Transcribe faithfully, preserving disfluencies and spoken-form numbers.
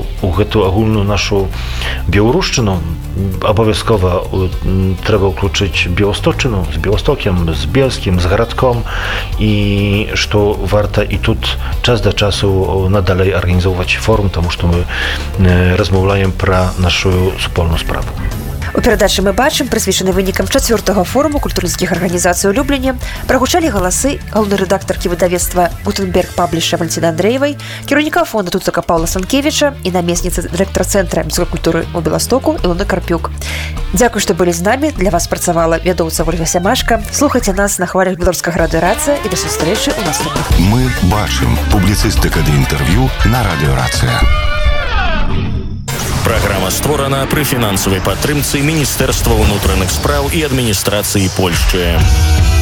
у гэту агульную нашу беларушчыну абавязкова трэба ўключыць Беласточчыну з Беластокам, з Бельскім, з гарадком, і што варта і тут час да часу надалей арганізоўваць форум, таму што мы размаўляем пра нашу супольную справу. У перадачы мы бачым, прысвечаны вынікам чацвёртага форуму культурніцкіх арганізацый у Любліне, прагучалі галасы галоўнай рэдактаркі выдавецтва Гутенберг Пабліша Валентины Андрэевай, кіраўніка фонда Туцака Паўла Санкевіча і намесніцы дырэктара цэнтра міськой культуры ў Беластоку Ілоны Карпюк. Дзякуй, што былі з намі. Для вас працавала вядоўца Ольга Сямашка. Слухайце нас на хвалях беларускага радыёрацыя і да сустрэчы ў наступных. Мы бачым. Публіцыстыка ды інтэрв'ю на радыёрацыя. Праграма створана пры фінансавай падтрымцы Міністэрства ўнутраных спраў і адміністрацыі Польшчы.